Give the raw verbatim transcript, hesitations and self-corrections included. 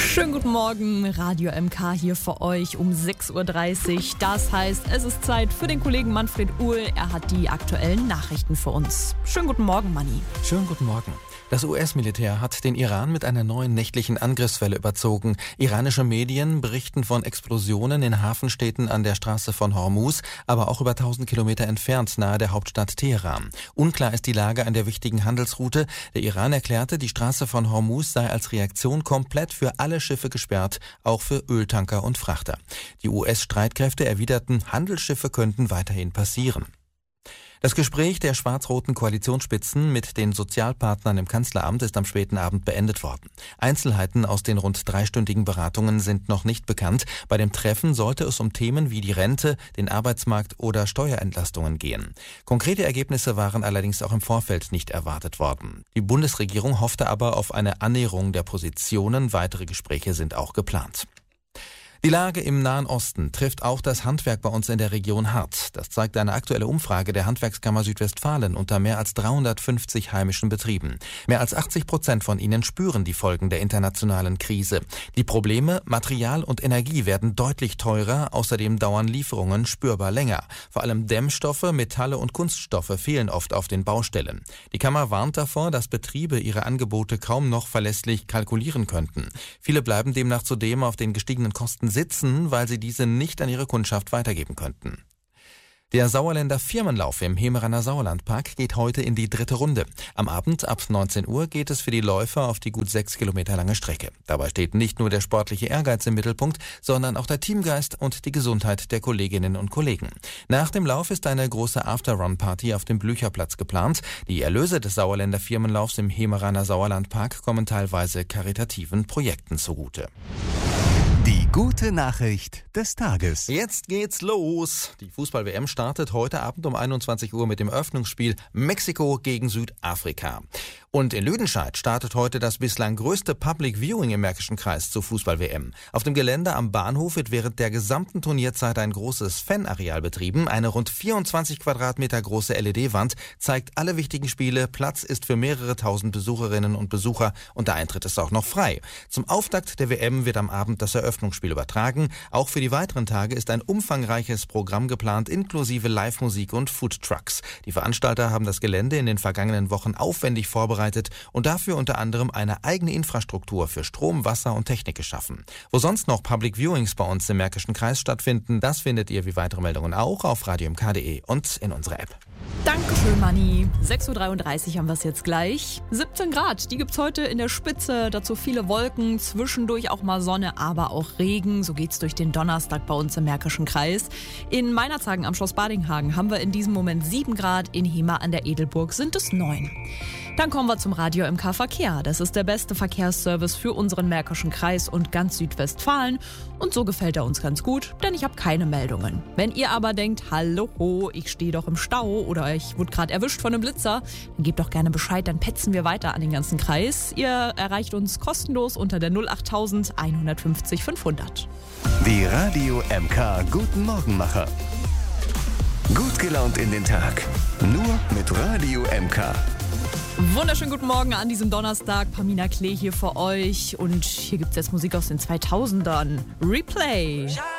Schönen guten Morgen, Radio M K hier für euch um sechs Uhr dreißig. Das heißt, es ist Zeit für den Kollegen Manfred Uhl. Er hat die aktuellen Nachrichten für uns. Schönen guten Morgen, Manni. Schönen guten Morgen. Das U S-Militär hat den Iran mit einer neuen nächtlichen Angriffswelle überzogen. Iranische Medien berichten von Explosionen in Hafenstädten an der Straße von Hormuz, aber auch über tausend Kilometer entfernt nahe der Hauptstadt Teheran. Unklar ist die Lage an der wichtigen Handelsroute. Der Iran erklärte, die Straße von Hormuz sei als Reaktion komplett für alle Schiffe gesperrt, auch für Öltanker und Frachter. Die U S-Streitkräfte erwiderten, Handelsschiffe könnten weiterhin passieren. Das Gespräch der schwarz-roten Koalitionsspitzen mit den Sozialpartnern im Kanzleramt ist am späten Abend beendet worden. Einzelheiten aus den rund dreistündigen Beratungen sind noch nicht bekannt. Bei dem Treffen sollte es um Themen wie die Rente, den Arbeitsmarkt oder Steuerentlastungen gehen. Konkrete Ergebnisse waren allerdings auch im Vorfeld nicht erwartet worden. Die Bundesregierung hoffte aber auf eine Annäherung der Positionen. Weitere Gespräche sind auch geplant. Die Lage im Nahen Osten trifft auch das Handwerk bei uns in der Region hart. Das zeigt eine aktuelle Umfrage der Handwerkskammer Südwestfalen unter mehr als dreihundertfünfzig heimischen Betrieben. Mehr als achtzig Prozent von ihnen spüren die Folgen der internationalen Krise. Die Probleme, Material und Energie werden deutlich teurer, außerdem dauern Lieferungen spürbar länger. Vor allem Dämmstoffe, Metalle und Kunststoffe fehlen oft auf den Baustellen. Die Kammer warnt davor, dass Betriebe ihre Angebote kaum noch verlässlich kalkulieren könnten. Viele bleiben demnach zudem auf den gestiegenen Kosten sitzen, weil sie diese nicht an ihre Kundschaft weitergeben könnten. Der Sauerländer Firmenlauf im Hemeraner Sauerlandpark geht heute in die dritte Runde. Am Abend ab neunzehn Uhr geht es für die Läufer auf die gut sechs Kilometer lange Strecke. Dabei steht nicht nur der sportliche Ehrgeiz im Mittelpunkt, sondern auch der Teamgeist und die Gesundheit der Kolleginnen und Kollegen. Nach dem Lauf ist eine große After-Run-Party auf dem Blücherplatz geplant. Die Erlöse des Sauerländer Firmenlaufs im Hemeraner Sauerlandpark kommen teilweise karitativen Projekten zugute. Die gute Nachricht des Tages. Jetzt geht's los. Die Fußball-W M startet heute Abend um einundzwanzig Uhr mit dem Eröffnungsspiel Mexiko gegen Südafrika. Und in Lüdenscheid startet heute das bislang größte Public Viewing im Märkischen Kreis zur Fußball-W M. Auf dem Gelände am Bahnhof wird während der gesamten Turnierzeit ein großes Fanareal betrieben. Eine rund vierundzwanzig Quadratmeter große L E D-Wand zeigt alle wichtigen Spiele. Platz ist für mehrere tausend Besucherinnen und Besucher und der Eintritt ist auch noch frei. Zum Auftakt der W M wird am Abend das Eröffnungsspiel übertragen. Auch für die weiteren Tage ist ein umfangreiches Programm geplant, inklusive Live-Musik und Foodtrucks. Die Veranstalter haben das Gelände in den vergangenen Wochen aufwendig vorbereitet und dafür unter anderem eine eigene Infrastruktur für Strom, Wasser und Technik geschaffen. Wo sonst noch Public Viewings bei uns im Märkischen Kreis stattfinden, das findet ihr wie weitere Meldungen auch auf radio m k punkt de und in unserer App. Dankeschön, Manni. sechs Uhr dreiunddreißig haben wir es jetzt gleich. siebzehn Grad, die gibt's heute in der Spitze. Dazu viele Wolken, zwischendurch auch mal Sonne, aber auch Regen. So geht's durch den Donnerstag bei uns im Märkischen Kreis. In Meinerzhagen am Schloss Badinghagen haben wir in diesem Moment sieben Grad. In Hemer an der Edelburg sind es neun. Dann kommen wir zum Radio M K Verkehr. Das ist der beste Verkehrsservice für unseren Märkischen Kreis und ganz Südwestfalen. Und so gefällt er uns ganz gut, denn ich habe keine Meldungen. Wenn ihr aber denkt, hallo, ich stehe doch im Stau oder ich wurde gerade erwischt von einem Blitzer, dann gebt doch gerne Bescheid, dann petzen wir weiter an den ganzen Kreis. Ihr erreicht uns kostenlos unter der null acht null null eins fünf null fünfhundert. Die Radio M K Guten Morgenmacher. Gut gelaunt in den Tag. Nur mit Radio M K. Wunderschönen guten Morgen an diesem Donnerstag. Pamina Klee hier für euch. Und hier gibt es jetzt Musik aus den zweitausendern. Replay.